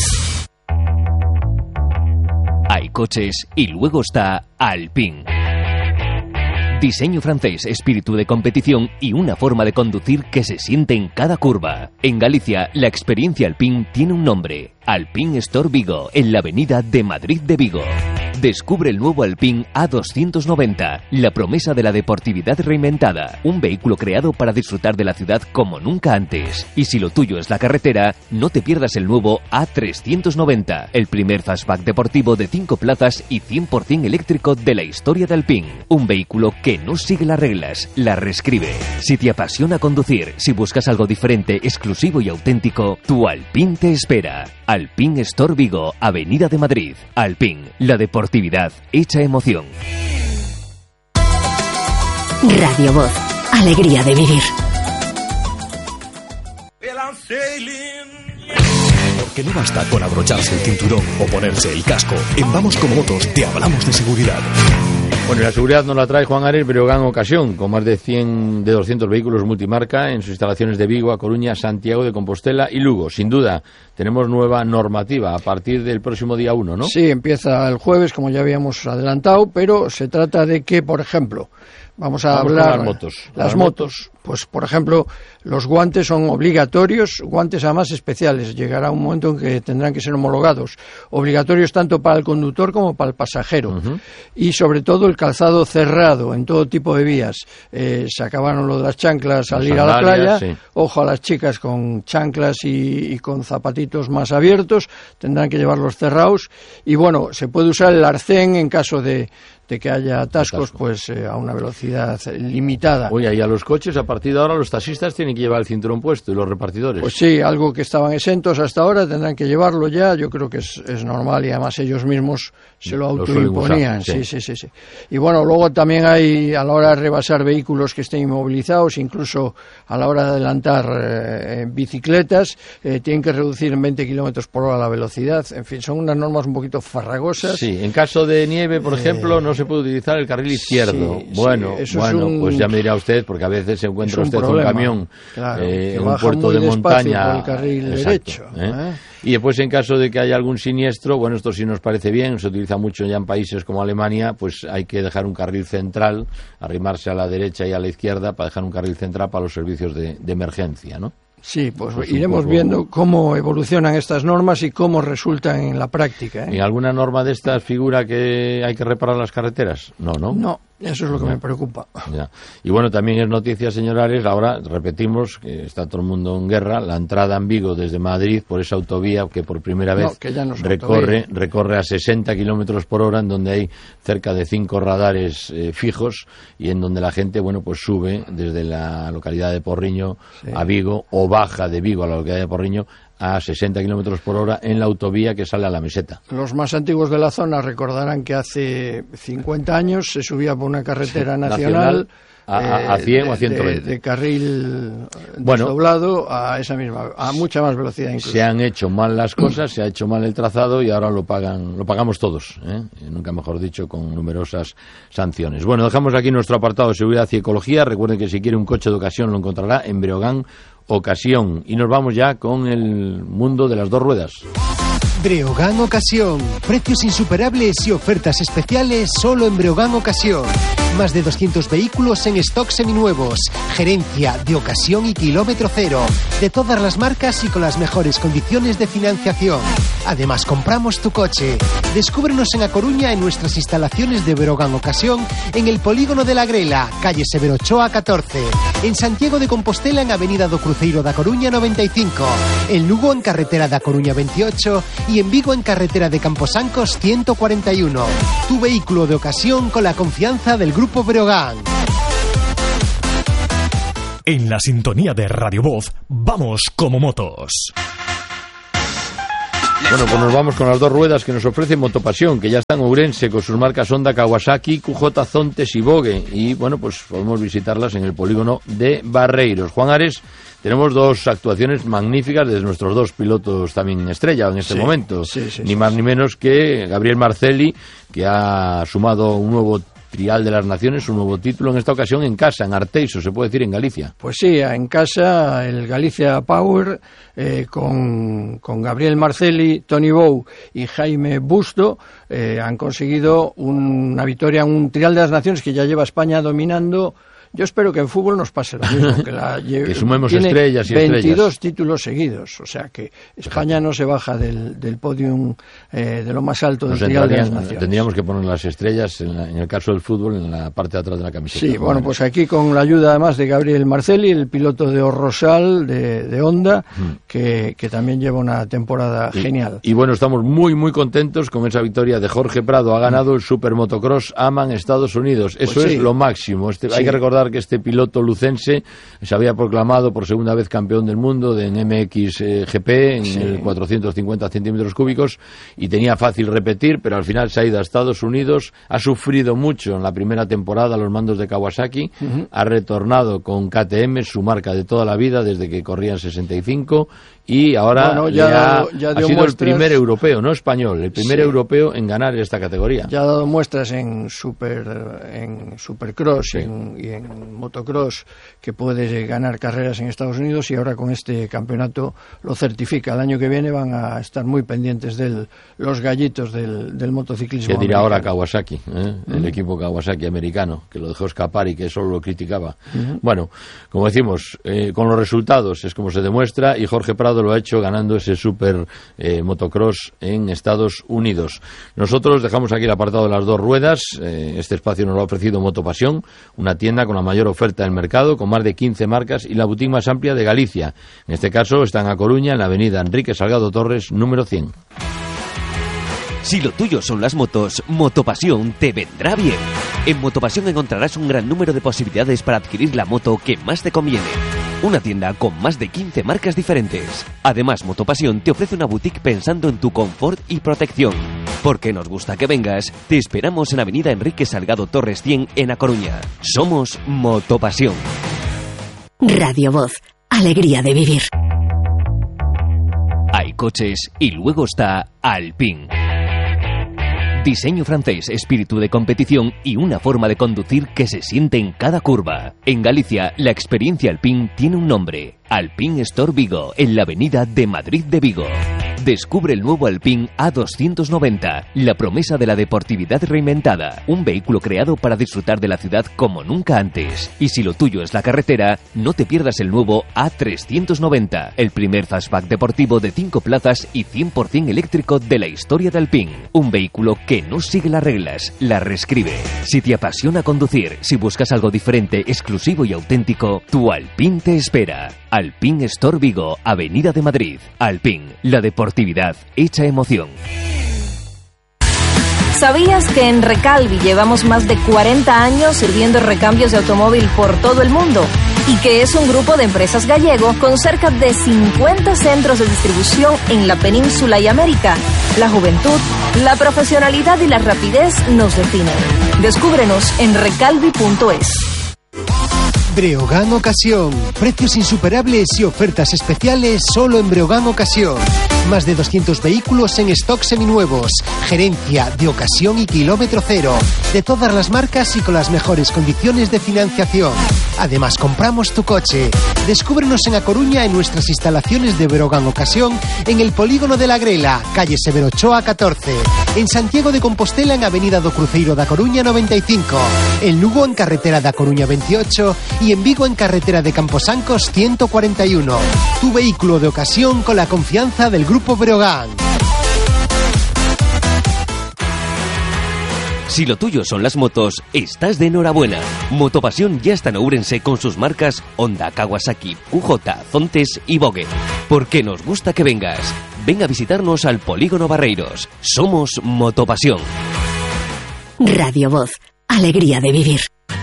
Hay coches y luego está Alpine. Diseño francés, espíritu de competición y una forma de conducir que se siente en cada curva. En Galicia, la experiencia Alpine tiene un nombre: Alpine Store Vigo, en la avenida de Madrid de Vigo. Descubre el nuevo Alpine A doscientos noventa, la promesa de la deportividad reinventada. Un vehículo creado para disfrutar de la ciudad como nunca antes. Y si lo tuyo es la carretera, no te pierdas el nuevo A trescientos noventa, el primer fastback deportivo de cinco plazas y cien por ciento eléctrico de la historia de Alpine. Un vehículo que no sigue las reglas, las reescribe. Si te apasiona conducir, si buscas algo diferente, exclusivo y auténtico, tu Alpine te espera. Alpine Store Vigo, Avenida de Madrid. Alpine, la deportividad hecha emoción. Radio Voz, alegría de vivir. Porque no basta con abrocharse el cinturón o ponerse el casco. En Vamos Como Motos te hablamos de seguridad. Bueno, la seguridad nos la trae Juan Ares Breogán Ocasión, con más de cien de doscientos vehículos multimarca en sus instalaciones de Vigo, A Coruña, Santiago de Compostela y Lugo. Sin duda, tenemos nueva normativa a partir del próximo día uno, ¿no? Sí, empieza el jueves, como ya habíamos adelantado, pero se trata de que, por ejemplo, vamos a Vamos hablar... las motos. Las, las motos. motos. Pues, por ejemplo, los guantes son obligatorios, guantes además especiales. Llegará un momento en que tendrán que ser homologados. Obligatorios tanto para el conductor como para el pasajero. Uh-huh. Y, sobre todo, el calzado cerrado en todo tipo de vías. Eh, se acabaron lo de las chanclas al ir a la playa. Sí. Ojo a las chicas con chanclas y, y con zapatitos más abiertos. Tendrán que llevarlos cerrados. Y, bueno, se puede usar el arcén en caso de... de que haya atascos, Atasco. pues eh, a una velocidad limitada. Oye, y a los coches, a partir de ahora, los taxistas tienen que llevar el cinturón puesto, y los repartidores. Pues sí, algo que estaban exentos hasta ahora, tendrán que llevarlo ya. Yo creo que es, es normal, y además ellos mismos se lo autoimponían. Sí. sí, sí, sí, sí. Y bueno, luego también hay, a la hora de rebasar vehículos que estén inmovilizados, incluso a la hora de adelantar eh, bicicletas, eh, tienen que reducir en veinte kilómetros por hora la velocidad. En fin, son unas normas un poquito farragosas. Sí, en caso de nieve, por eh... ejemplo, no se puede utilizar el carril izquierdo. Sí, bueno, sí, bueno, un, pues ya me dirá usted, porque a veces se encuentra usted con un camión claro, eh, en un puerto de montaña por el carril exacto, derecho. ¿eh? ¿Eh? Y después, en caso de que haya algún siniestro, bueno, esto sí nos parece bien, se utiliza mucho ya en países como Alemania, pues hay que dejar un carril central, arrimarse a la derecha y a la izquierda para dejar un carril central para los servicios de, de emergencia, ¿no? Sí, pues, pues iremos poco... viendo cómo evolucionan estas normas y cómo resultan en la práctica. ¿eh? ¿Y alguna norma de estas figura que hay que reparar las carreteras? No, ¿no? No, eso es lo que no. me preocupa. Ya. Y bueno, también es noticia, señor Ares, ahora repetimos que está todo el mundo en guerra, la entrada en Vigo desde Madrid por esa autovía que por primera vez no, que ya no recorre, recorre a sesenta kilómetros por hora, en donde hay cerca de cinco radares eh, fijos y en donde la gente, bueno, pues sube desde la localidad de Porriño sí. a Vigo o baja de Vigo a la localidad de Porriño a sesenta kilómetros por hora en la autovía que sale a la meseta. Los más antiguos de la zona recordarán que hace cincuenta años se subía por una carretera sí, nacional, nacional a, a cien eh, o a ciento veinte. De, de carril desdoblado bueno, a esa misma, a mucha más velocidad incluso. Se han hecho mal las cosas, se ha hecho mal el trazado y ahora lo pagan, lo pagamos todos, ¿eh? Nunca mejor dicho, con numerosas sanciones. Bueno, dejamos aquí nuestro apartado de seguridad y ecología. Recuerden que si quiere un coche de ocasión lo encontrará en Breogán Ocasión. Y nos vamos ya con el mundo de las dos ruedas. Breogán Ocasión. Precios insuperables y ofertas especiales solo en Breogán Ocasión. Más de doscientos vehículos en stock seminuevos. Gerencia de ocasión y kilómetro cero. De todas las marcas y con las mejores condiciones de financiación. Además, compramos tu coche. Descúbrenos en A Coruña en nuestras instalaciones de Breogán Ocasión, en el Polígono de la Grela, calle Severo Ochoa catorce. En Santiago de Compostela, en Avenida do Cruceiro da Coruña noventa y cinco. En Lugo, en carretera da Coruña veintiocho. y en Vigo en carretera de Camposancos ciento cuarenta y uno. Tu vehículo de ocasión con la confianza del Grupo Breogán. En la sintonía de Radio Voz, vamos como motos. Bueno, pues nos vamos con las dos ruedas que nos ofrece Motopasión, que ya está en Ourense con sus marcas Honda, Kawasaki, Q J, Zontes y Vogue. Y bueno, pues podemos visitarlas en el polígono de Barreiros. Juan Ares, tenemos dos actuaciones magníficas de nuestros dos pilotos también estrella en este sí, momento. Sí, sí, Ni sí, más sí. ni menos que Gabriel Marcelli, que ha sumado un nuevo Trial de las Naciones, un nuevo título, en esta ocasión en casa, en Arteixo, se puede decir en Galicia. Pues sí, en casa el Galicia Power eh, con, con Gabriel Marcelli, Tony Bou y Jaime Busto eh, han conseguido una victoria en un Trial de las Naciones que ya lleva España dominando. Yo espero que en fútbol nos pase lo mismo, que, la que sumemos tiene estrellas y veintidós estrellas. Títulos seguidos, o sea que España no se baja del, del podium eh, de lo más alto del Nos Trial de las entrarían- Naciones. tendríamos que poner las estrellas, en, la- en el caso del fútbol, en la parte de atrás de la camiseta. Sí, bueno, pues aquí con la ayuda además de Gabriel Marcelli, el piloto de Orrosal, de, de Honda, que, que también lleva una temporada Y- genial. Y bueno, estamos muy, muy contentos con esa victoria de Jorge Prado. Ha ganado el Super Motocross Aman Estados Unidos. Eso Pues sí. es lo máximo. Este, Sí. Hay que recordar que este piloto lucense se había proclamado por segunda vez campeón del mundo de en M X G P, en Sí. el cuatrocientos cincuenta centímetros cúbicos, y tenía fácil repetir, pero al final se ha ido a Estados Unidos. Ha sufrido mucho en la primera temporada a los mandos de Kawasaki. Ujú. Ha retornado con K T M, su marca de toda la vida, desde que corría en sesenta y cinco, y ahora Bueno, le ya ha, dado- ya ha dio sido muestras- el primer europeo, no español, el primer Sí. europeo en ganar esta categoría. Ya ha dado muestras en super en supercross Sí. y, en, y en motocross que puede ganar carreras en Estados Unidos, y ahora con este campeonato lo certifica. El año que viene van a estar muy pendientes de los gallitos del, del motociclismo. ¿Qué dirá ahora americano. Kawasaki, eh? el Ujú. equipo Kawasaki americano, que lo dejó escapar y que solo lo criticaba? Ujú. Bueno, como decimos, eh, con los resultados es como se demuestra, y Jorge Prado lo ha hecho ganando ese super eh, motocross en Estados Unidos. Nosotros dejamos aquí el apartado de las dos ruedas. Eh, este espacio nos lo ha ofrecido Motopasión, una tienda con la mayor oferta del mercado, con más de quince marcas y la boutique más amplia de Galicia. En este caso está en A Coruña, en la avenida Enrique Salgado Torres, número cien. Si lo tuyo son las motos, Motopasión te vendrá bien. En Motopasión encontrarás un gran número de posibilidades para adquirir la moto que más te conviene. Una tienda con más de quince marcas diferentes. Además, Motopasión te ofrece una boutique pensando en tu confort y protección. Porque nos gusta que vengas, te esperamos en Avenida Enrique Salgado Torres cien en A Coruña. Somos Motopasión. Radio Voz, alegría de vivir. Hay coches y luego está Alpine. Diseño francés, espíritu de competición y una forma de conducir que se siente en cada curva. En Galicia, la experiencia Alpine tiene un nombre. Alpine Store Vigo, en la avenida de Madrid de Vigo. Descubre el nuevo Alpine A doscientos noventa, la promesa de la deportividad reinventada. Un vehículo creado para disfrutar de la ciudad como nunca antes. Y si lo tuyo es la carretera, no te pierdas el nuevo A trescientos noventa, el primer fastback deportivo de cinco plazas y cien por ciento eléctrico de la historia de Alpine. Un vehículo que no sigue las reglas, las reescribe. Si te apasiona conducir, si buscas algo diferente, exclusivo y auténtico, tu Alpine te espera. Alpine Store Vigo, Avenida de Madrid. Alpine, la deportividad hecha emoción. ¿Sabías que en Recalvi llevamos más de cuarenta años sirviendo recambios de automóvil por todo el mundo? Y que es un grupo de empresas gallego con cerca de cincuenta centros de distribución en la península y América. La juventud, la profesionalidad y la rapidez nos definen. Descúbrenos en recalvi punto es. Breogán Ocasión. Precios insuperables y ofertas especiales solo en Breogán Ocasión. Más de doscientos vehículos en stock seminuevos. Gerencia de ocasión y kilómetro cero. De todas las marcas y con las mejores condiciones de financiación. Además, compramos tu coche. Descúbrenos en A Coruña en nuestras instalaciones de Breogán Ocasión en el Polígono de la Grela, calle Severo Ochoa catorce. En Santiago de Compostela en Avenida do Cruceiro da Coruña noventa y cinco. En Lugo en carretera da Coruña veintiocho y en Vigo en carretera de Camposancos ciento cuarenta y uno. Tu vehículo de ocasión con la confianza del Grupo Breogán. Si lo tuyo son las motos, estás de enhorabuena. Motopasión ya está en Ourense con sus marcas Honda, Kawasaki, Q J, Zontes y Vogue. Porque nos gusta que vengas. ven a visitarnos al Polígono Barreiros. Somos Motopasión. Radio Voz, alegría de vivir.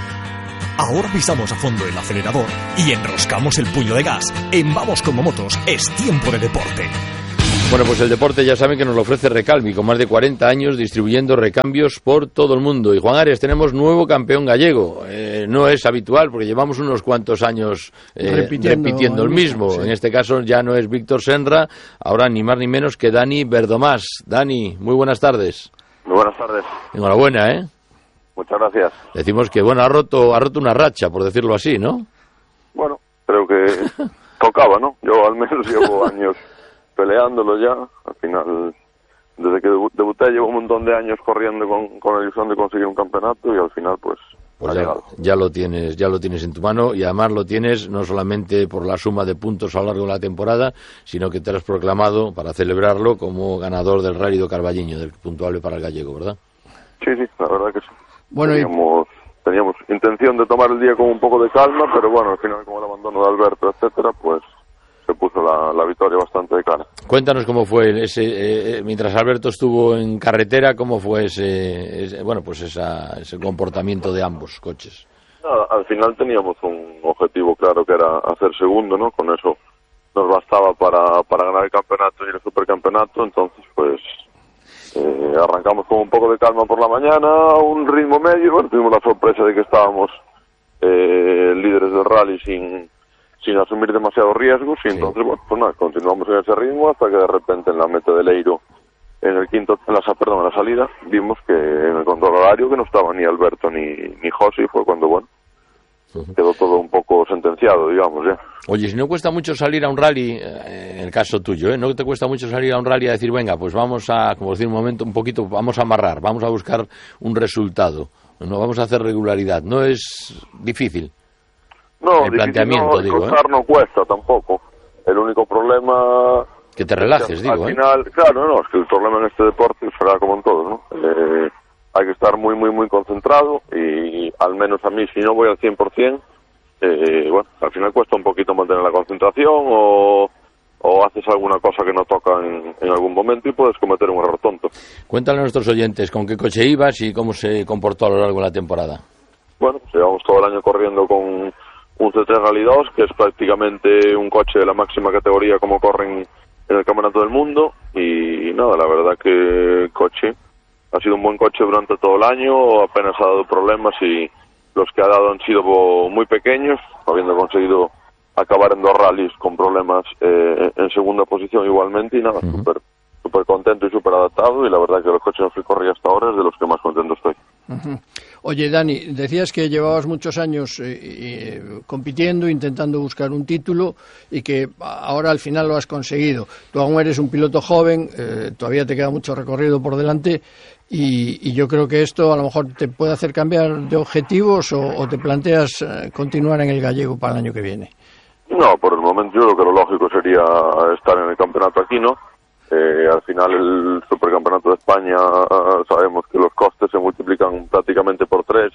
Ahora pisamos a fondo el acelerador y enroscamos el puño de gas. En Vamos como Motos es tiempo de deporte. Bueno, pues el deporte ya saben que nos lo ofrece Recalvi, con más de cuarenta años distribuyendo recambios por todo el mundo. Y Juan Ares, tenemos nuevo campeón gallego. Eh, no es habitual, porque llevamos unos cuantos años eh, repitiendo, repitiendo el mismo. Sí. En este caso ya no es Víctor Senra, ahora ni más ni menos que Dani Verdomás. Dani, muy buenas tardes. Muy buenas tardes. Enhorabuena, ¿eh? Muchas gracias. Decimos que, bueno, ha roto, ha roto una racha, por decirlo así, ¿no? Bueno, creo que tocaba, ¿no? Yo al menos llevo años peleándolo ya. Al final, desde que debuté llevo un montón de años corriendo con, con la ilusión de conseguir un campeonato y al final, pues, pues ya, ya lo tienes, ya lo tienes en tu mano y además lo tienes no solamente por la suma de puntos a lo largo de la temporada, sino que te has proclamado para celebrarlo como ganador del Rally do Carballiño, del puntuable para el gallego, ¿verdad? Sí, sí, la verdad que sí. Bueno, teníamos, y... teníamos intención de tomar el día con un poco de calma, pero bueno, al final con el abandono de Alberto, etcétera, pues se puso la, la victoria bastante de cara. Cuéntanos cómo fue ese, eh, mientras Alberto estuvo en carretera, cómo fue ese, ese bueno, pues esa, ese comportamiento de ambos coches. Nada, al final teníamos un objetivo claro que era hacer segundo, ¿no? Con eso nos bastaba para, para ganar el campeonato y el supercampeonato, entonces pues Eh, arrancamos con un poco de calma por la mañana, un ritmo medio, bueno, tuvimos la sorpresa de que estábamos eh, líderes del rally sin, sin asumir demasiados riesgos y sí. Entonces, bueno, pues nada, continuamos en ese ritmo hasta que de repente en la meta del Eiro, en el quinto, en la, perdón, en la salida, vimos que en el control horario que no estaba ni Alberto ni, ni José, fue cuando, bueno, quedó todo un poco sentenciado, digamos, ya. Oye, si no cuesta mucho salir a un rally, eh, en el caso tuyo, ¿eh? ¿No te cuesta mucho salir a un rally a decir, venga, pues vamos a, como decir un momento, un poquito, vamos a amarrar, vamos a buscar un resultado, no vamos a hacer regularidad? ¿No es difícil? No, el planteamiento, no, digo, costar ¿eh? no cuesta tampoco. El único problema... Que te relajes, es que, digo, al ¿eh? final, claro, no, es que el problema en este deporte será como en todo, ¿no? Eh, hay que estar muy, muy, muy concentrado y al menos a mí, si no voy al cien por ciento, Eh, bueno, al final cuesta un poquito mantener la concentración o, o haces alguna cosa que no toca en, en algún momento y puedes cometer un error tonto. Cuéntale a nuestros oyentes con qué coche ibas y cómo se comportó a lo largo de la temporada. Bueno, pues llevamos todo el año corriendo con un C tres Rally dos, que es prácticamente un coche de la máxima categoría como corren en el Campeonato del Mundo y nada, la verdad que el coche ha sido un buen coche durante todo el año, apenas ha dado problemas y los que ha dado han sido muy pequeños, habiendo conseguido acabar en dos rallies con problemas eh, en segunda posición igualmente, y nada, uh-huh. súper súper contento y súper adaptado, y la verdad que los coches en los que corrí hasta ahora es de los que más contento estoy. Uh-huh. Oye, Dani, decías que llevabas muchos años eh, eh, compitiendo, intentando buscar un título, y que ahora al final lo has conseguido. Tú aún eres un piloto joven, eh, todavía te queda mucho recorrido por delante, y, y yo creo que esto a lo mejor te puede hacer cambiar de objetivos o, o te planteas eh, continuar en el gallego para el año que viene. No, por el momento yo creo que lo lógico sería estar en el campeonato aquí, ¿no? Eh, al final el Supercampeonato de España sabemos que los costes se multiplican prácticamente por tres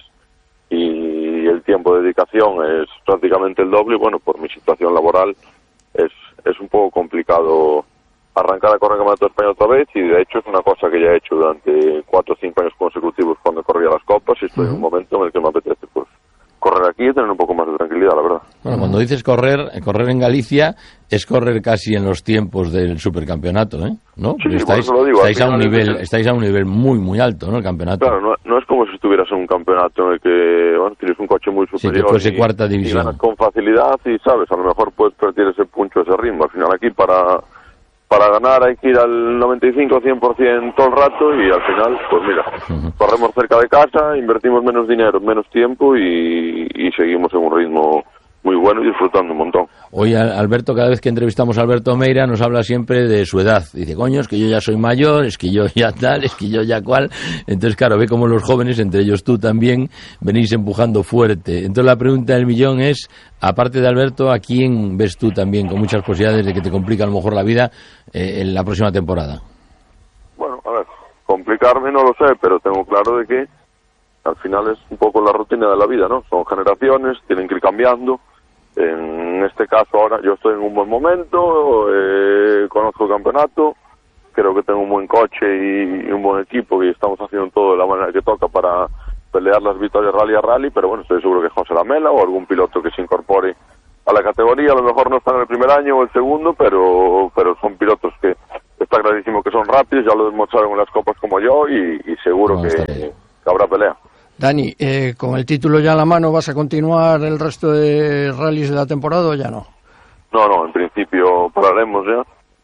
y el tiempo de dedicación es prácticamente el doble, y bueno, por mi situación laboral es, es un poco complicado arrancar a correr el Campeonato de España otra vez, y de hecho es una cosa que ya he hecho durante cuatro o cinco años consecutivos cuando corría las copas, y estoy uh-huh. en un momento en el que me apetece pues correr aquí y tener un poco más de tranquilidad, la verdad. Bueno, cuando dices correr, correr en Galicia es correr casi en los tiempos del supercampeonato, ¿eh? ¿No? Sí, sí, estáis, por eso lo digo. Estáis a un nivel, es... estáis a un nivel muy, muy alto, ¿no? El campeonato. Claro, no, no es como si estuvieras en un campeonato en el que, bueno, tienes un coche muy superior. Sí, que fuese y, cuarta división. Y ganas con facilidad y, sabes, a lo mejor puedes perder ese puncho, ese ritmo. Al final aquí para... Para ganar hay que ir al noventa y cinco a cien por ciento todo el rato, y al final, pues mira, uh-huh. corremos cerca de casa, invertimos menos dinero, menos tiempo y, y seguimos en un ritmo muy bueno y disfrutando un montón. Hoy Alberto, cada vez que entrevistamos a Alberto Meira, nos habla siempre de su edad. Dice, coño, es que yo ya soy mayor, es que yo ya tal, es que yo ya cual. Entonces, claro, ve como los jóvenes, entre ellos tú también, venís empujando fuerte. Entonces la pregunta del millón es, aparte de Alberto, ¿a quién ves tú también con muchas posibilidades de que te complique a lo mejor la vida eh, en la próxima temporada? Bueno, a ver, complicarme no lo sé, pero tengo claro de que al final es un poco la rutina de la vida, ¿no? Son generaciones, tienen que ir cambiando. En en este caso ahora yo estoy en un buen momento, eh, conozco el campeonato, creo que tengo un buen coche y, y un buen equipo y estamos haciendo todo de la manera que toca para pelear las victorias rally a rally, pero bueno, estoy seguro que José Lamela o algún piloto que se incorpore a la categoría, a lo mejor no están en el primer año o el segundo, pero pero son pilotos que está clarísimo que son rápidos, ya lo demostraron en las copas como yo y, y seguro no, que, que habrá pelea. Dani, eh, con el título ya en la mano, ¿vas a continuar el resto de rallies de la temporada o ya no? No, no, en principio pararemos ya.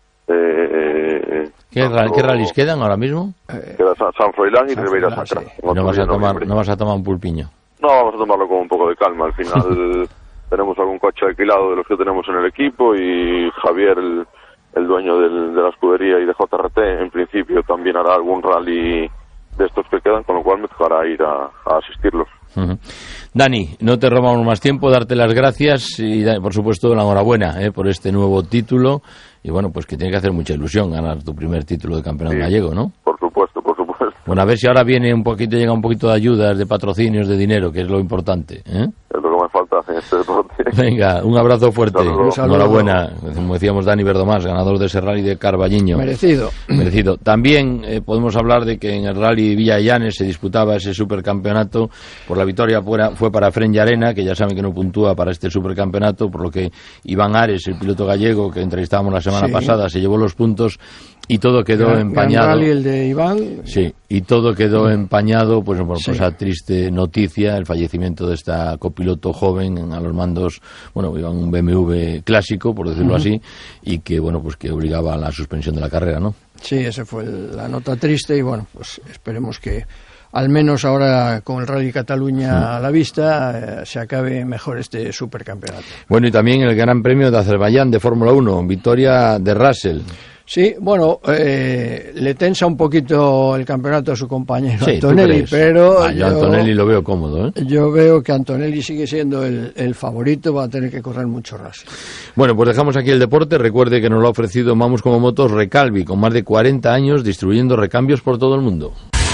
Eh, ¿Qué, tanto, ¿Qué rallies quedan ahora mismo? Queda San, San Froilán y Ribeira Sacra. Sí. No, vas a tomar, no vas a tomar un pulpiño. No, vamos a tomarlo con un poco de calma. Al final tenemos algún coche alquilado de los que tenemos en el equipo y Javier, el, el dueño del, de la escudería y de J R T, en principio también hará algún rally de estos que quedan, con lo cual me tocará ir a, a asistirlos. Uh-huh. Dani, no te robamos más tiempo, darte las gracias y por supuesto la enhorabuena eh, por este nuevo título y bueno, pues que tiene que hacer mucha ilusión ganar tu primer título de campeonato sí, gallego, ¿no? Por supuesto, por supuesto. Bueno, a ver si ahora viene un poquito, llega un poquito de ayudas, de patrocinios, de dinero, que es lo importante, ¿eh? Es lo que me falta en este deporte. Venga, un abrazo fuerte. Un saludo. Enhorabuena. Como decíamos, Dani Verdomás, ganador de ese rally de Carballiño. Merecido. Merecido. También eh, podemos hablar de que en el rally Villa de Llanes se disputaba ese supercampeonato. Por la victoria fuera, fue para Fren Llarena, que ya saben que no puntúa para este supercampeonato, por lo que Iván Ares, el piloto gallego que entrevistábamos la semana sí. pasada, se llevó los puntos y todo quedó gran, empañado. Gran rally el de Iván. Sí, y todo quedó empañado pues por sí. esa triste noticia, el fallecimiento de esta copiloto joven a los mandos, bueno, iba un B M W clásico, por decirlo uh-huh. así, y que bueno, pues que obligaba a la suspensión de la carrera, ¿no? Sí, esa fue el, la nota triste y bueno, pues esperemos que al menos ahora con el Rally Cataluña sí. a la vista eh, se acabe mejor este supercampeonato. Bueno, y también el Gran Premio de Azerbaiyán de Fórmula uno, victoria de Russell. Sí, bueno, eh, le tensa un poquito el campeonato a su compañero sí, Antonelli, pero ah, yo, yo Antonelli lo veo cómodo, ¿eh? Yo veo que Antonelli sigue siendo el, el favorito, va a tener que correr mucho Russell. Bueno, pues dejamos aquí el deporte. Recuerde que nos lo ha ofrecido Vamos como Motos Recalvi, con más de cuarenta años distribuyendo recambios por todo el mundo.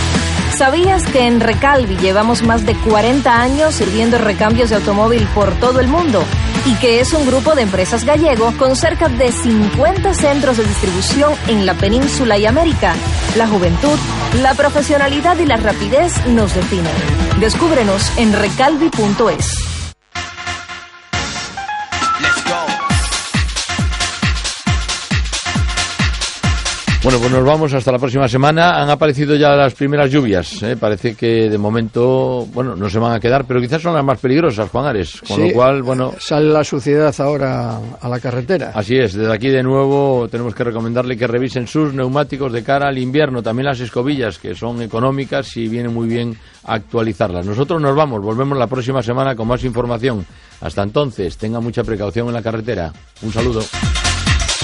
¿Sabías que en Recalvi llevamos más de cuarenta años sirviendo recambios de automóvil por todo el mundo? Y que es un grupo de empresas gallego con cerca de cincuenta centros de distribución en la península y América. La juventud, la profesionalidad y la rapidez nos definen. Descúbrenos en recalvi punto es. Bueno, pues nos vamos hasta la próxima semana. Han aparecido ya las primeras lluvias, ¿eh? Parece que de momento, bueno, no se van a quedar, pero quizás son las más peligrosas, Juan Ares, con sí, lo cual, bueno... sale la suciedad ahora a la carretera. Así es, desde aquí de nuevo tenemos que recomendarle que revisen sus neumáticos de cara al invierno, también las escobillas, que son económicas y viene muy bien actualizarlas. Nosotros nos vamos, volvemos la próxima semana con más información. Hasta entonces, tenga mucha precaución en la carretera. Un saludo.